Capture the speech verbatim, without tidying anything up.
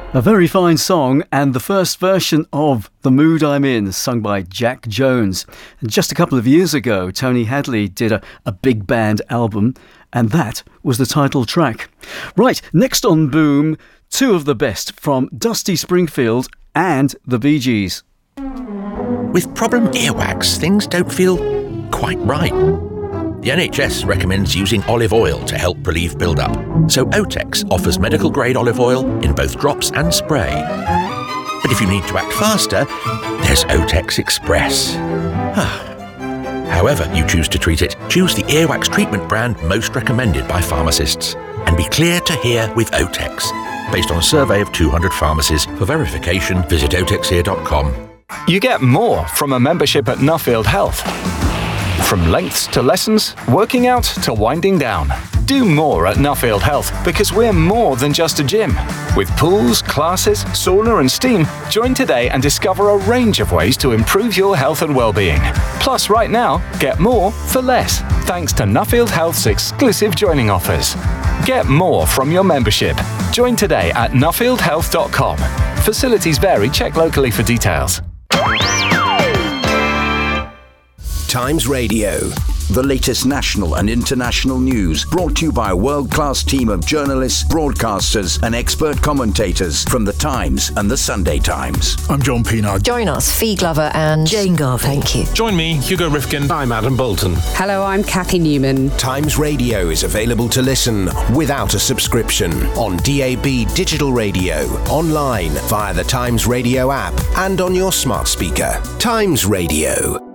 A very fine song, and the first version of The Mood I'm In, sung by Jack Jones. And just a couple of years ago, Tony Hadley did a, a big band album, and that was the title track. Right, next on Boom, two of the best from Dusty Springfield and the Bee Gees. With problem earwax, things don't feel quite right. The N H S recommends using olive oil to help relieve build-up, so Otex offers medical-grade olive oil in both drops and spray. But if you need to act faster, there's Otex Express. However you choose to treat it, choose the earwax treatment brand most recommended by pharmacists. And be clear to hear with Otex. Based on a survey of two hundred pharmacies. For verification, visit otex ear dot com. You get more from a membership at Nuffield Health. From lengths to lessons, working out to winding down. Do more at Nuffield Health because we're more than just a gym. With pools, classes, sauna and steam, join today and discover a range of ways to improve your health and well-being. Plus, right now, get more for less, thanks to Nuffield Health's exclusive joining offers. Get more from your membership. Join today at nuffield health dot com. Facilities vary. Check locally for details. Times Radio. The latest national and international news brought to you by a world-class team of journalists, broadcasters and expert commentators from The Times and The Sunday Times. I'm John Pienaar. Join us, Fee Glover and Jane Garvey. Thank you. Join me, Hugo Rifkin. I'm Adam Bolton. Hello, I'm Kathy Newman. Times Radio is available to listen without a subscription on D A B digital radio, online via the Times Radio app and on your smart speaker. Times Radio.